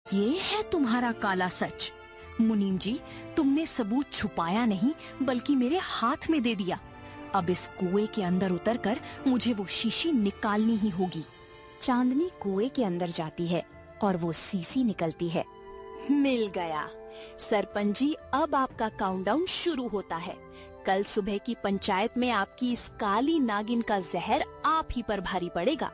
ये है तुम्हारा काला सच। मुनीम जी, तुमने सबूत छुपाया नहीं बल्कि मेरे हाथ में दे दिया। अब इस कुएं के अंदर उतरकर मुझे वो शीशी निकालनी ही होगी। चांदनी कुएं के अंदर जाती है और वो शीशी निकलती है। मिल गया। सरपंच जी, अब आपका काउंटडाउन शुरू होता है। कल सुबह की पंचायत में आपकी इस काली नागिन का जहर आप ही पर भारी पड़ेगा।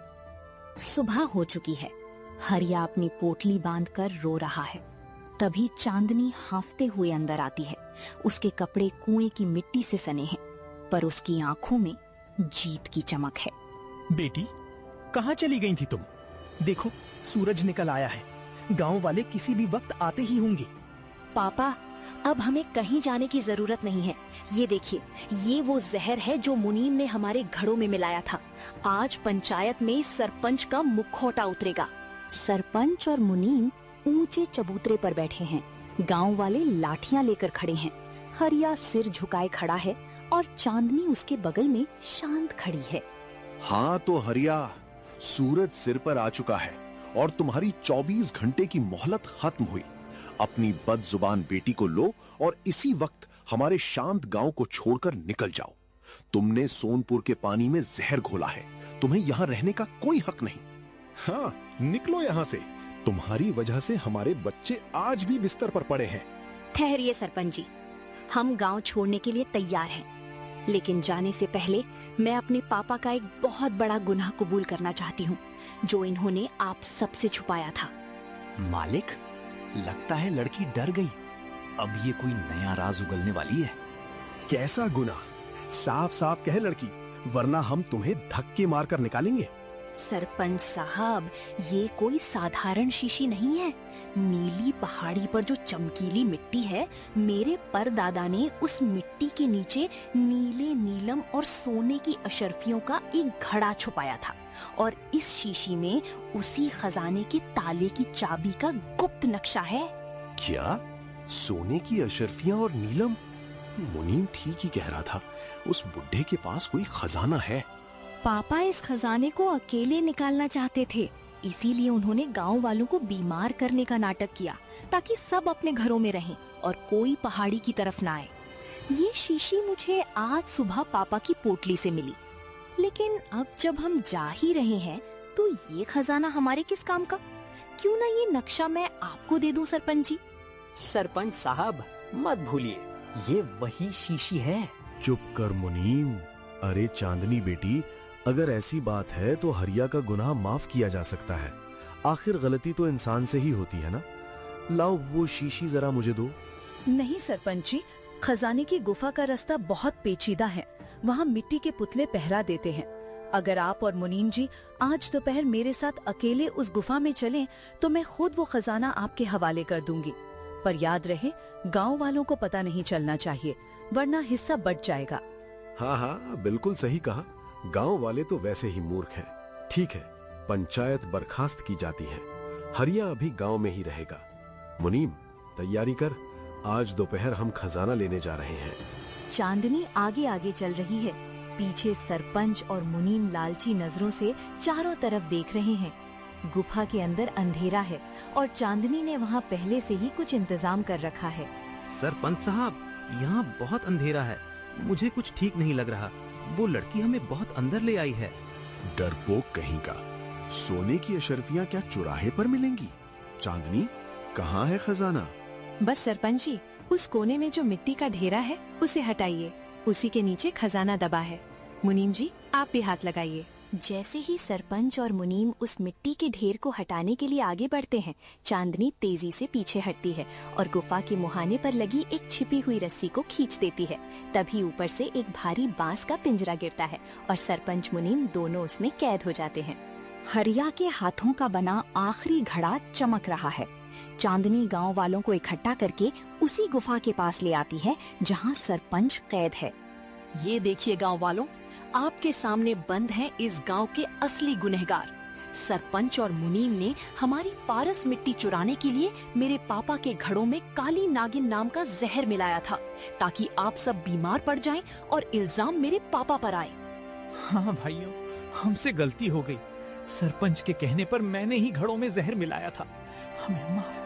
सुबह हो चुकी है। हरिया अपनी पोटली बांधकर रो रहा है। तभी चांदनी हांफते हुए अंदर आती है। उसके कपड़े कुएं की मिट्टी से सने हैं, पर उसकी आंखों में जीत की चमक है। बेटी, कहाँ चली गई थी तुम? देखो, सूरज निकल आया है। गांव वाले किसी भी वक्त आते ही होंगे। पापा, अब हमें कहीं जाने की जरूरत नहीं है। ये देखिए, ये वो जहर है जो मुनीम ने हमारे घड़ों में मिलाया था। आज पंचायत में सरपंच का मुखौटा उतरेगा। सरपंच और मुनीम ऊंचे चबूतरे पर बैठे हैं। गांव वाले लाठियां लेकर खड़े हैं। हरिया सिर झुकाए खड़ा है और चांदनी उसके बगल में शांत खड़ी है। हाँ तो हरिया, सूरज सिर पर आ चुका है और तुम्हारी 24 घंटे की मोहलत खत्म हुई। अपनी बदजुबान बेटी को लो और इसी वक्त हमारे शांत गांव को छोड़कर निकल जाओ। तुमने सोनपुर के पानी में जहर घोला है। तुम्हें यहां रहने का कोई हक नहीं। हाँ, निकलो यहाँ से। तुम्हारी वजह से हमारे बच्चे आज भी बिस्तर पर पड़े हैं। ठहरिए सरपंच जी, हम गांव छोड़ने के लिए तैयार हैं, लेकिन जाने से पहले मैं अपने पापा का एक बहुत बड़ा गुनाह कबूल करना चाहती हूँ, जो इन्होंने आप सबसे छुपाया था। मालिक, लगता है लड़की डर गई। अब ये कोई नया राज उगलने वाली है। कैसा गुनाह? साफ साफ कह लड़की, वरना हम तुम्हें धक्के मारकर निकालेंगे। सरपंच साहब, ये कोई साधारण शीशी नहीं है। नीली पहाड़ी पर जो चमकीली मिट्टी है, मेरे परदादा ने उस मिट्टी के नीचे नीले, नीलम और सोने की अशर्फियों का एक घड़ा छुपाया था, और इस शीशी में उसी खजाने के ताले की चाबी का गुप्त नक्शा है। क्या? सोने की अशर्फियां और नीलम? मुनीम ठीक ही कह रहा था। उस बुढ़े के पास कोई खजाना है। पापा इस खजाने को अकेले निकालना चाहते थे, इसीलिए उन्होंने गांव वालों को बीमार करने का नाटक किया, ताकि सब अपने घरों में रहें और कोई पहाड़ी की तरफ ना आए। ये शीशी मुझे आज सुबह पापा की पोटली से मिली, लेकिन अब जब हम जा ही रहे हैं तो ये खजाना हमारे किस काम का? क्यों ना ये नक्शा मैं आपको दे दूं सरपंच जी। सरपंच साहब, मत भूलिए, ये वही शीशी है। चुप कर मुनीम। अरे चांदनी बेटी, अगर ऐसी बात है तो हरिया का गुनाह माफ किया जा सकता है। आखिर गलती तो इंसान से ही होती है ना। लाओ वो शीशी जरा मुझे दो। नहीं सरपंच जी, खजाने की गुफा का रास्ता बहुत पेचीदा है। वहाँ मिट्टी के पुतले पहरा देते हैं। अगर आप और मुनीम जी आज दोपहर मेरे साथ अकेले उस गुफा में चलें, तो मैं खुद वो खजाना आपके हवाले कर दूंगी। पर याद रहे, गांव वालों को पता नहीं चलना चाहिए, वरना हिस्सा बट जाएगा। हाँ हाँ, बिल्कुल सही कहा। गांव वाले तो वैसे ही मूर्ख हैं। ठीक है, पंचायत बर्खास्त की जाती है। हरिया अभी गांव में ही रहेगा। मुनीम, तैयारी कर। आज दोपहर हम खजाना लेने जा रहे हैं। चांदनी आगे आगे चल रही है। पीछे सरपंच और मुनीम लालची नजरों से चारों तरफ देख रहे हैं। गुफा के अंदर अंधेरा है और चांदनी ने वहाँ पहले से ही कुछ इंतजाम कर रखा है। सरपंच साहब, यहाँ बहुत अंधेरा है। मुझे कुछ ठीक नहीं लग रहा। वो लड़की हमें बहुत अंदर ले आई है। डरपोक कहीं का। सोने की अशर्फियां क्या चुराहे पर मिलेंगी? चांदनी, कहाँ है खजाना? बस सरपंच जी, उस कोने में जो मिट्टी का ढेरा है उसे हटाइए। उसी के नीचे खजाना दबा है। मुनीम जी, आप भी हाथ लगाइए। जैसे ही सरपंच और मुनीम उस मिट्टी के ढेर को हटाने के लिए आगे बढ़ते हैं, चांदनी तेजी से पीछे हटती है और गुफा के मुहाने पर लगी एक छिपी हुई रस्सी को खींच देती है। तभी ऊपर से एक भारी बांस का पिंजरा गिरता है और सरपंच मुनीम दोनों उसमें कैद हो जाते हैं। हरिया के हाथों का बना आखिरी घड़ा चमक रहा है। चांदनी गांव वालों को इकट्ठा करके उसी गुफा के पास ले आती है जहां सरपंच कैद है। ये देखिए गांव वालों, आपके सामने बंद हैं इस गांव के असली गुनहगार। सरपंच और मुनीम ने हमारी पारस मिट्टी चुराने के लिए मेरे पापा के घड़ों में काली नागिन नाम का जहर मिलाया था, ताकि आप सब बीमार पड़ जाएं और इल्जाम मेरे पापा पर आए। हाँ भाइयों, हमसे गलती हो गई। सरपंच के कहने पर मैंने ही घड़ों में जहर मिलाया था। हमें माफ